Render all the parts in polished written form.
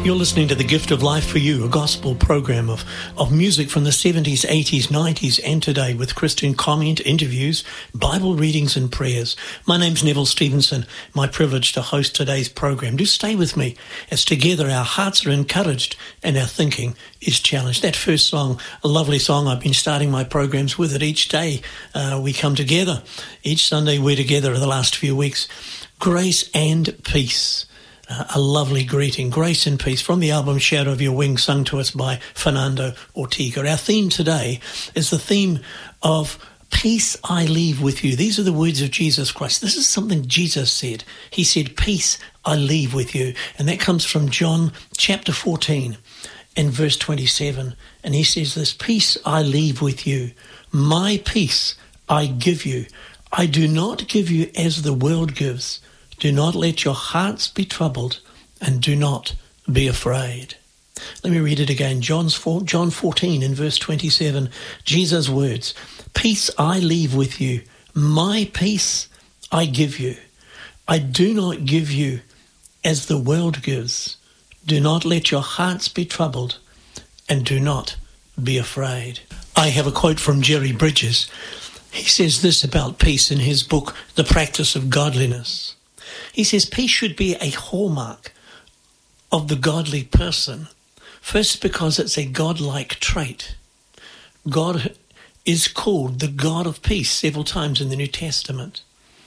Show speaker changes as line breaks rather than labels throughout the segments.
You're listening to The Gift of Life for You, a gospel program of music from the 70s, 80s, 90s and today with Christian comment, interviews, Bible readings and prayers. My name's Neville Stevenson. My privilege to host today's program. Do stay with me as together our hearts are encouraged and our thinking is challenged. That first song, a lovely song. I've been starting my programs with it each day. We come together. Each Sunday we're together the last few weeks. Grace and Peace. A lovely greeting, grace and peace, from the album Shadow of Your Wings, sung to us by Fernando Ortega. Our theme today is the theme of peace I leave with you. These are the words of Jesus Christ. This is something Jesus said. He said, peace I leave with you. And that comes from John chapter 14 and verse 27. And he says this, peace I leave with you. My peace I give you. I do not give you as the world gives. Do not let your hearts be troubled, and do not be afraid. Let me read it again. John 14 in verse 27, Jesus' words, peace I leave with you, my peace I give you. I do not give you as the world gives. Do not let your hearts be troubled, and do not be afraid. I have a quote from Jerry Bridges. He says this about peace in his book, The Practice of Godliness. He says peace should be a hallmark of the godly person. First, because it's a godlike trait. God is called the God of peace several times in the New Testament.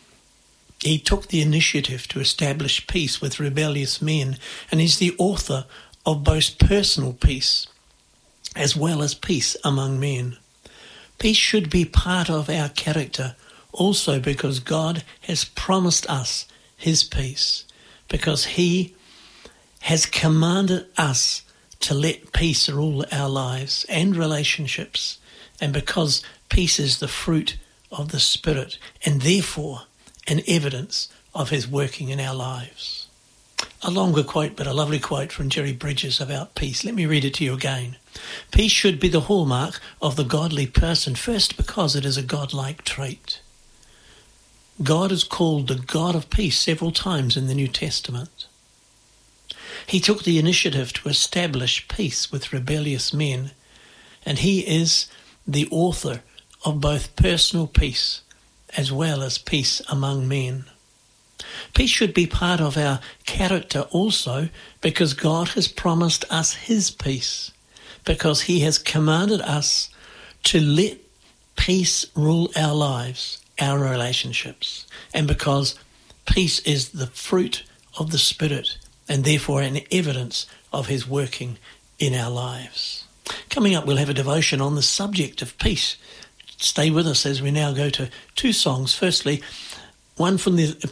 He took the initiative to establish peace with rebellious men, and is the author of both personal peace as well as peace among men. Peace should be part of our character also because God has promised us his peace, because he has commanded us to let peace rule our lives and relationships, and because peace is the fruit of the Spirit and therefore an evidence of his working in our lives. A longer quote, but a lovely quote from Jerry Bridges about peace. Let me read it to you again. Peace should be the hallmark of the godly person, first because it is a godlike trait. God is called the God of peace several times in the New Testament. He took the initiative to establish peace with rebellious men, and he is the author of both personal peace as well as peace among men. Peace should be part of our character also because God has promised us his peace, because he has commanded us to let peace rule our lives, our relationships, and because peace is the fruit of the Spirit and therefore an evidence of his working in our lives. Coming up, we'll have a devotion on the subject of peace. Stay with us as we now go to two songs. Firstly, one from the